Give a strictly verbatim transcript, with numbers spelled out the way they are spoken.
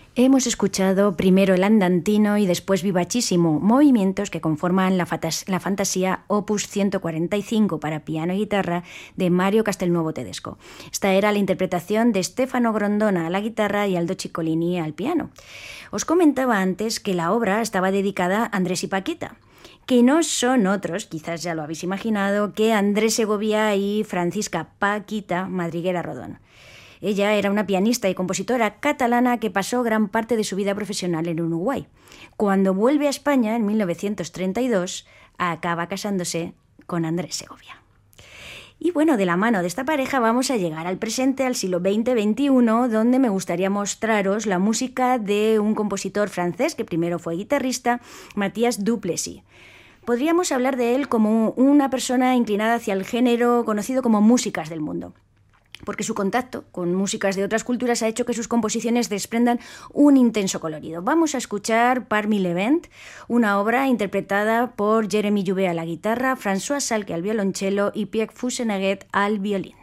Hemos escuchado primero el andantino y después vivacísimo, movimientos que conforman la, fatas, la fantasía opus ciento cuarenta y cinco para piano y guitarra de Mario Castelnuovo Tedesco. Esta era la interpretación de Stefano Grondona a la guitarra y Aldo Ciccolini al piano. Os comentaba antes que la obra estaba dedicada a Andrés y Paquita, que no son otros, quizás ya lo habéis imaginado, que Andrés Segovia y Francisca Paquita Madriguera Rodón. Ella era una pianista y compositora catalana que pasó gran parte de su vida profesional en Uruguay. Cuando vuelve a España, en mil novecientos treinta y dos, acaba casándose con Andrés Segovia. Y bueno, de la mano de esta pareja vamos a llegar al presente, al siglo veinte veintiuno, donde me gustaría mostraros la música de un compositor francés que primero fue guitarrista, Mathias Duplessis. Podríamos hablar de él como una persona inclinada hacia el género conocido como músicas del mundo, porque su contacto con músicas de otras culturas ha hecho que sus composiciones desprendan un intenso colorido. Vamos a escuchar Parmi les Vents, una obra interpretada por Jeremy Jouvet a la guitarra, François Salque al violonchelo y Pierre Fousenaguet al violín.